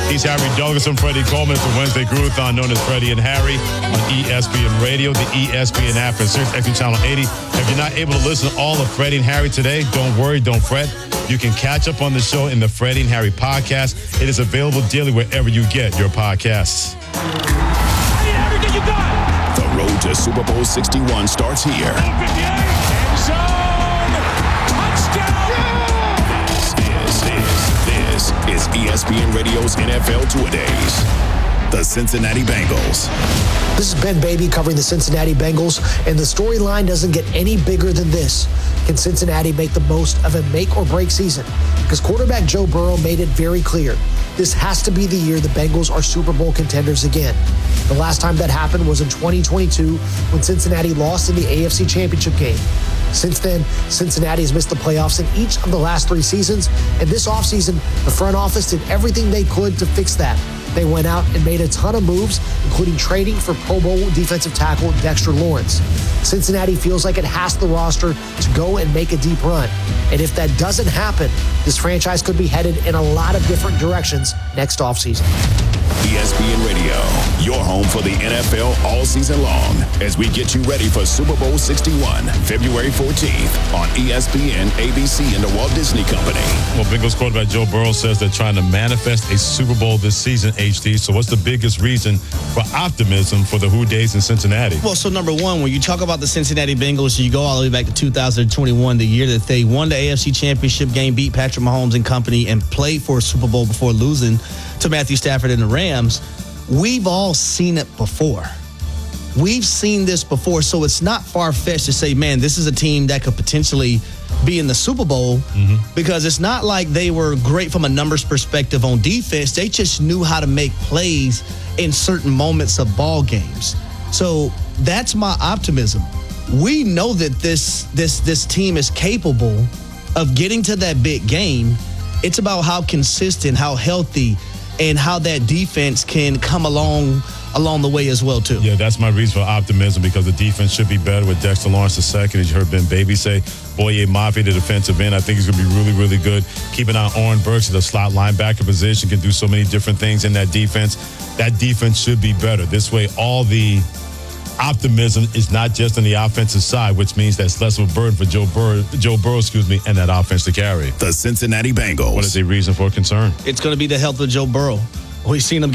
He's Harry Douglas and Freddie Coleman for Wednesday Groovathon, known as Freddie and Harry, on ESPN Radio, the ESPN app, and Sirius XM Channel 80. If you're not able to listen to all of Freddie and Harry today, don't worry, don't fret. You can catch up on the show in the Freddie and Harry podcast. It is available daily wherever you get your podcasts. Everything you got. The road to Super Bowl 61 starts here. End zone. Touchdown. This is ESPN Radio's NFL Two-A-Days. The Cincinnati Bengals. This is Ben Baby covering the Cincinnati Bengals, and the storyline doesn't get any bigger than this. Can Cincinnati make the most of a make-or-break season? Because quarterback Joe Burrow made it very clear. This has to be the year the Bengals are Super Bowl contenders again. The last time that happened was in 2022 when Cincinnati lost in the AFC Championship game. Since then, Cincinnati has missed the playoffs in each of the last 3 seasons, and this offseason, the front office did everything they could to fix that. They went out and made a ton of moves, including trading for Pro Bowl defensive tackle Dexter Lawrence. Cincinnati feels like it has the roster to go and make a deep run. And if that doesn't happen, this franchise could be headed in a lot of different directions next offseason. ESPN Radio, your home for the NFL all season long, as we get you ready for Super Bowl 61, February 14th on ESPN, ABC, and the Walt Disney Company. Well, Bengals quarterback Joe Burrow says they're trying to manifest a Super Bowl this season, HD. So what's the biggest reason for optimism for the Who Days in Cincinnati? Well, so number one, when you talk about the Cincinnati Bengals, you go all the way back to 2021, the year that they won the AFC Championship game, beat Patrick Mahomes and company, and played for a Super Bowl before losing to Matthew Stafford and the Rams. We've all seen it before. We've seen this before, so it's not far-fetched to say, man, this is a team that could potentially be in the Super Bowl, because it's not like they were great from a numbers perspective on defense. They just knew how to make plays in certain moments of ball games. So that's my optimism. We know that this team is capable of getting to that big game. It's about how consistent, how healthy, and how that defense can come along the way as well, too. Yeah, that's my reason for optimism, because the defense should be better with Dexter Lawrence II, as you heard Ben Baby say. Boye Mafe, the defensive end, I think he's going to be really, really good. Keep an eye on Oren Burks at the slot linebacker position, can do so many different things in that defense. That defense should be better. This way, all the optimism is not just on the offensive side, which means that's less of a burden for Joe Burrow, and that offense to carry. The Cincinnati Bengals. What is a reason for concern? It's going to be the health of Joe Burrow. We've seen him